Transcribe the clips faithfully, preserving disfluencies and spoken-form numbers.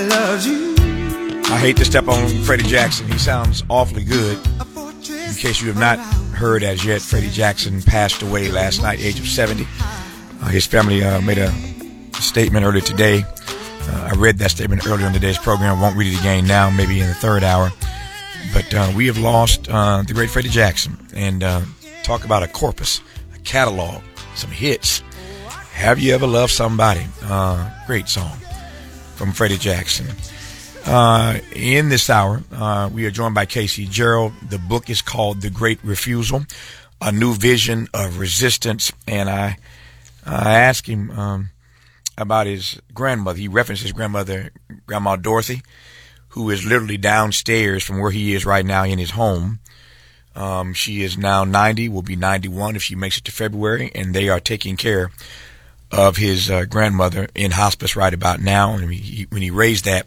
I hate to step on Freddie Jackson. He sounds awfully good. In case you have not heard as yet, Freddie Jackson passed away last night, age of seventy. Uh, his family uh, made a statement earlier today. Uh, I read that statement earlier in today's program. I won't read it again now, maybe in the third hour. But uh, we have lost uh, the great Freddie Jackson. And uh, talk about a corpus, a catalog, some hits. Have You Ever Loved Somebody? Uh, great song from Freddie Jackson. Uh, in this hour, uh, we are joined by Casey Gerald. The book is called The Great Refusal, A New Vision of Resistance. And I, I asked him um, about his grandmother. He referenced his grandmother, Grandma Dorothy, who is literally downstairs from where he is right now in his home. Um, she is now ninety, will be ninety-one if she makes it to February, and they are taking care of his uh, grandmother in hospice right about now. And he, when he raised that,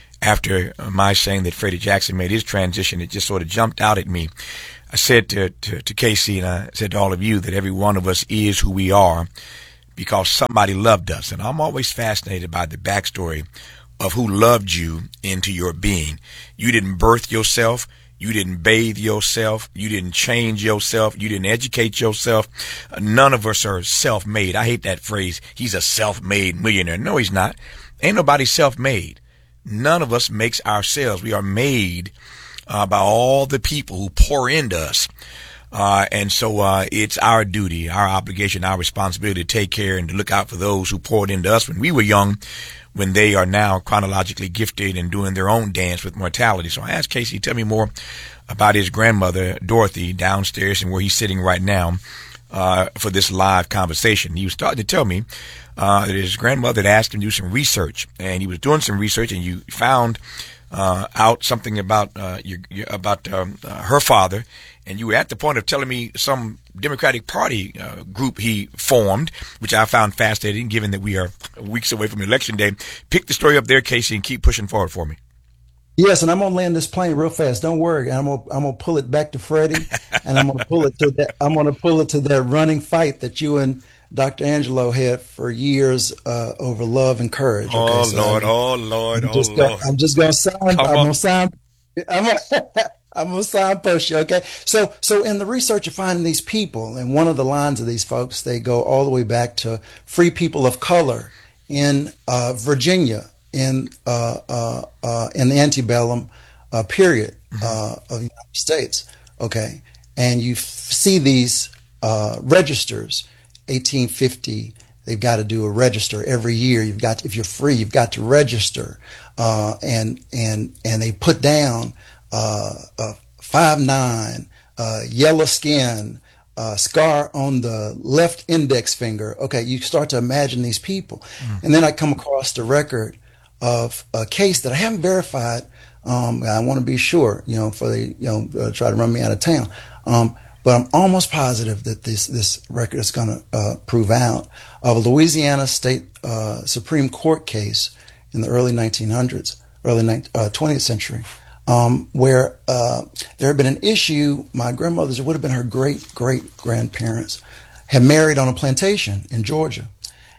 after my saying that Freddie Jackson made his transition, it just sort of jumped out at me. I said to, to, to Casey, and I said to all of you, that every one of us is who we are because somebody loved us. And I'm always fascinated by the backstory of who loved you into your being. You didn't birth yourself. You didn't bathe yourself. You didn't change yourself. You didn't educate yourself. None of us are self-made. I hate that phrase. He's a self-made millionaire. No, he's not. Ain't nobody self-made. None of us makes ourselves. We are made uh, by all the people who pour into us. Uh, and so uh, it's our duty, our obligation, our responsibility to take care and to look out for those who poured into us when we were young, when they are now chronologically gifted and doing their own dance with mortality. So I asked Casey, tell me more about his grandmother, Dorothy, downstairs and where he's sitting right now uh, for this live conversation. He was starting to tell me uh, that his grandmother had asked him to do some research, and he was doing some research, and you found uh, out something about uh, your, your, about um, uh, her father, and you were at the point of telling me some Democratic Party uh, group he formed, which I found fascinating, given that we are weeks away from Election Day. Pick the story up there, Casey, and keep pushing forward for me. Yes, and I'm gonna land this plane real fast. Don't worry. I'm gonna I'm gonna pull it back to Freddie, and I'm gonna pull it to that. I'm gonna pull it to that running fight that you and Doctor Angelo had for years uh, over love and courage. Okay, oh so Lord, I'm, oh Lord, I'm oh just Lord. Gonna, I'm just gonna sign. Come I'm on. gonna sign. I'm gonna, I'm gonna signpost you. Okay, so so in the research of finding these people, and one of the lines of these folks, they go all the way back to free people of color in uh, Virginia in uh, uh, uh, in the antebellum uh, period uh, of the United States. Okay, and you f- see these uh, registers. eighteen fifty. They've got to do a register every year. You've got to, if you're free, you've got to register, uh, and and and they put down uh, uh, five nine, uh, yellow skin, uh, scar on the left index finger. Okay, you start to imagine these people, mm. and then I come across the record of a case that I haven't verified. Um, I want to be sure, you know, for the you know uh, try to run me out of town. Um, But I'm almost positive that this, this record is going to uh, prove out of a Louisiana State uh, Supreme Court case in the early nineteen hundreds, early uh, twentieth century, um, where uh, there had been an issue. My grandmother's, it would have been her great great grandparents, had married on a plantation in Georgia,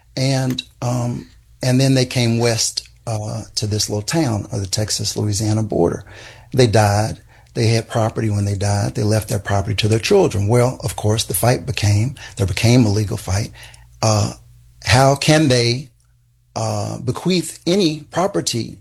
and um, and then they came west uh, to this little town of the Texas Louisiana border. They died. They had property when they died. They left their property to their children. Well, of course, the fight became, there became a legal fight. Uh, how can they uh, bequeath any property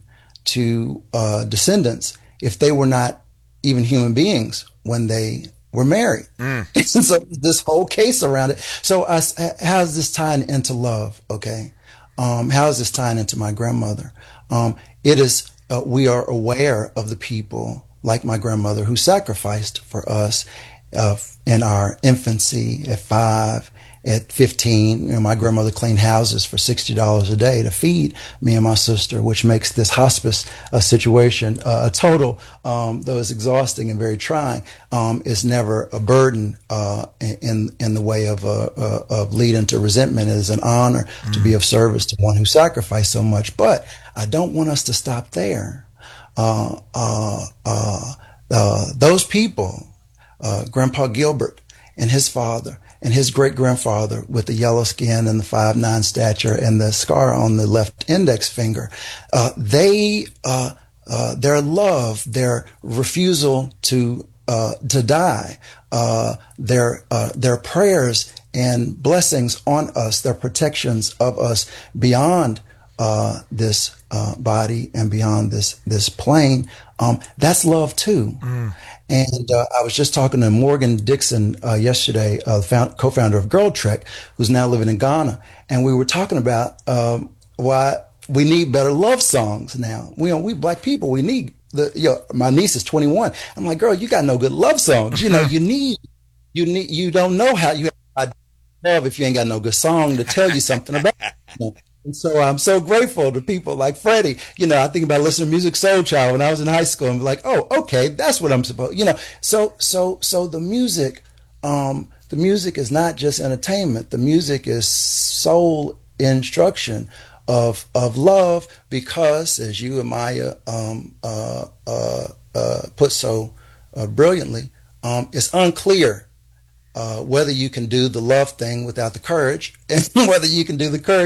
to uh, descendants if they were not even human beings when they were married? Mm. So this whole case around it. So uh, how's this tying into love? Okay. Um, how is this tying into my grandmother? Um, it is, uh, we are aware of the people like my grandmother, who sacrificed for us uh, in our infancy at five, at fifteen. You know, my grandmother cleaned houses for sixty dollars a day to feed me and my sister, which makes this hospice uh, situation uh, a total, um, though it's exhausting and very trying, um, is never a burden uh, in in the way of, uh, uh, of leading to resentment. It is an honor mm-hmm. to be of service to one who sacrificed so much. But I don't want us to stop there. Uh, uh, uh, uh, those people, uh, Grandpa Gilbert and his father and his great grandfather with the yellow skin and the five nine stature and the scar on the left index finger, uh, they, uh, uh, their love, their refusal to, uh, to die, uh, their, uh, their prayers and blessings on us, their protections of us beyond, uh, this, uh, body and beyond this, this plane. Um, that's love too. Mm. And uh, I was just talking to Morgan Dixon uh, yesterday, uh, found, co-founder of Girl Trek, who's now living in Ghana, and we were talking about um, why we need better love songs now. We, you know, we black people, we need the. You know, my niece is twenty-one. I'm like, girl, you got no good love songs. You know, you need, you need, you don't know how you have love if you ain't got no good song to tell you something about it. And so I'm so grateful to people like Freddie. You know, I think about listening to Music Soul Child when I was in high school and be like, oh, okay, that's what I'm supposed, you know. So, so, so the music, um, the music is not just entertainment. The music is soul instruction of, of love because, as you and Maya, um, uh, uh, uh, put so uh, brilliantly, um, it's unclear Uh, whether you can do the love thing without the courage and whether you can do the courage